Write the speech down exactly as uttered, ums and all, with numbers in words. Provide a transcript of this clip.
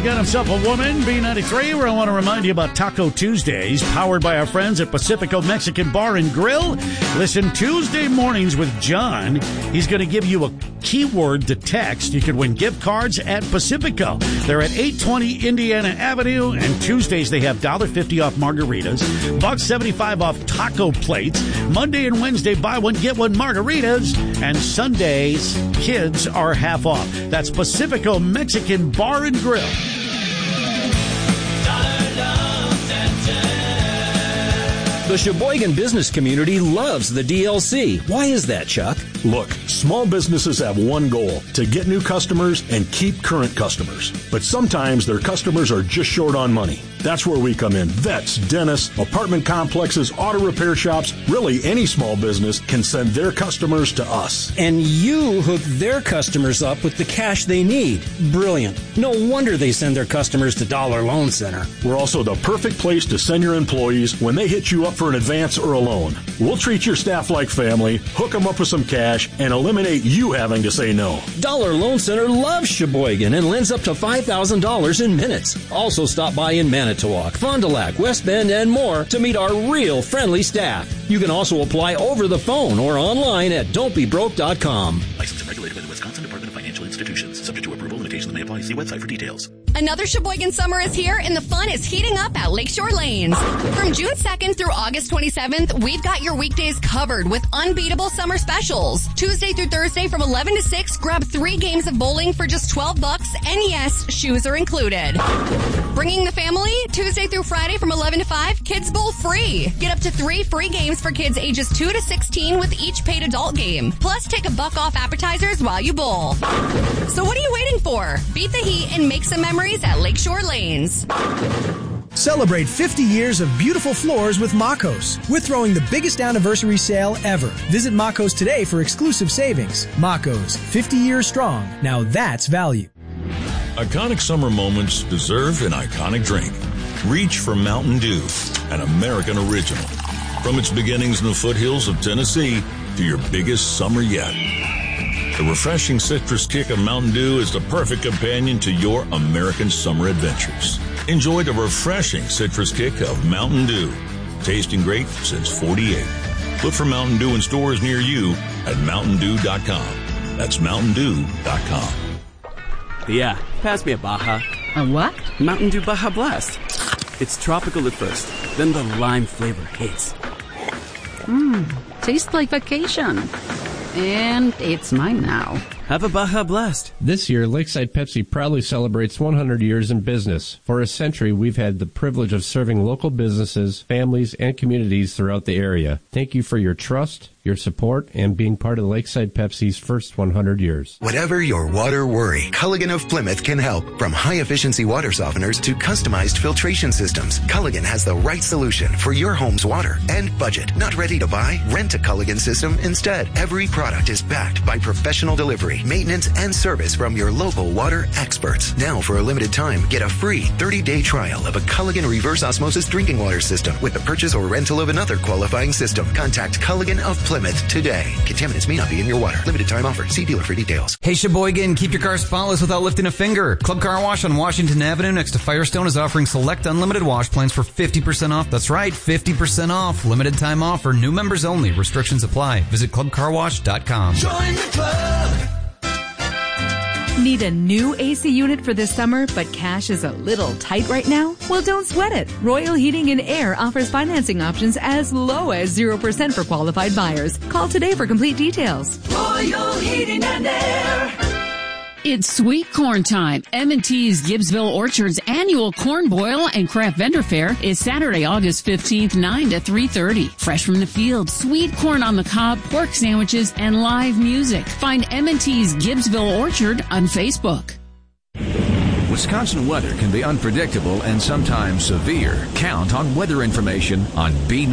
got himself a woman, B ninety-three, where I want to remind you about Taco Tuesdays, powered by our friends at Pacifico Mexican Bar and Grill. Listen, Tuesday mornings with John. He's going to give you a keyword to text. You can win gift cards at Pacifico. They're at eight twenty Indiana Avenue, and Tuesdays they have one dollar fifty off margaritas, one dollar seventy-five off taco plates. Monday and Wednesday, buy one, get one margaritas, and Sundays, kids are half off. That's Pacifico Mexican Bar and Grill. The Sheboygan business community loves the D L C. Why is that, Chuck? Look, small businesses have one goal, to get new customers and keep current customers. But sometimes their customers are just short on money. That's where we come in. Vets, dentists, apartment complexes, auto repair shops, really any small business can send their customers to us. And you hook their customers up with the cash they need. Brilliant. No wonder they send their customers to Dollar Loan Center. We're also the perfect place to send your employees when they hit you up for an advance or a loan. We'll treat your staff like family, hook them up with some cash, and eliminate you having to say no. Dollar Loan Center loves Sheboygan and lends up to five thousand dollars in minutes. Also stop by in Manitowoc, Fond du Lac, West Bend, and more to meet our real friendly staff. You can also apply over the phone or online at don't be broke dot com. Licensed and regulated by the Wisconsin Department of Financial Institutions. Subject to approval, limitations may apply. See website for details. Another Sheboygan summer is here, and the fun is heating up at Lakeshore Lanes. From June second through August twenty-seventh, we've got your weekdays covered with unbeatable summer specials. Tuesday through Thursday from eleven to six, grab three games of bowling for just twelve bucks, and yes, shoes are included. Bringing the family, Tuesday through Friday from eleven to five, Kids Bowl free. Get up to three free games for kids ages two to sixteen with each paid adult game. Plus, take a buck off appetizers while you bowl. So what are you waiting for? Beat the heat and make some memories at Lakeshore Lanes. Celebrate fifty years of beautiful floors with Makos. We're throwing the biggest anniversary sale ever. Visit Makos today for exclusive savings. Makos, fifty years strong. Now that's value. Iconic summer moments deserve an iconic drink. Reach for Mountain Dew, an American original. From its beginnings in the foothills of Tennessee to your biggest summer yet. The refreshing citrus kick of Mountain Dew is the perfect companion to your American summer adventures. Enjoy the refreshing citrus kick of Mountain Dew. Tasting great since forty-eight. Look for Mountain Dew in stores near you at mountain dew dot com. That's mountain dew dot com. Yeah, pass me a Baja. A what? Mountain Dew Baja Blast. It's tropical at first, then the lime flavor hits. Mmm, tastes like vacation. And it's mine now. Have a Baja Blast. This year, Lakeside Pepsi proudly celebrates one hundred years in business. For a century, we've had the privilege of serving local businesses, families, and communities throughout the area. Thank you for your trust, your support, and being part of Lakeside Pepsi's first one hundred years. Whatever your water worry, Culligan of Plymouth can help. From high-efficiency water softeners to customized filtration systems, Culligan has the right solution for your home's water and budget. Not ready to buy? Rent a Culligan system instead. Every product is backed by professional delivery, maintenance, and service from your local water experts. Now, for a limited time, get a free thirty-day trial of a Culligan reverse osmosis drinking water system with the purchase or rental of another qualifying system. Contact Culligan of Plymouth today. Contaminants may not be in your water. Limited time offer. See dealer for details. Hey Sheboygan, keep your car spotless without lifting a finger. Club Car Wash on Washington Avenue next to Firestone is offering select unlimited wash plans for fifty percent off. That's right, fifty percent off. Limited time offer. New members only. Restrictions apply. Visit club car wash dot com. Join the club. Need a new A C unit for this summer, but cash is a little tight right now? Well, don't sweat it. Royal Heating and Air offers financing options as low as zero percent for qualified buyers. Call today for complete details. Royal Heating and Air. It's sweet corn time. M and T's Gibbsville Orchard's annual Corn Boil and Craft Vendor Fair is Saturday, August fifteenth, nine to three thirty. Fresh from the field, sweet corn on the cob, pork sandwiches, and live music. Find M and T's Gibbsville Orchard on Facebook. Wisconsin weather can be unpredictable and sometimes severe. Count on weather information on B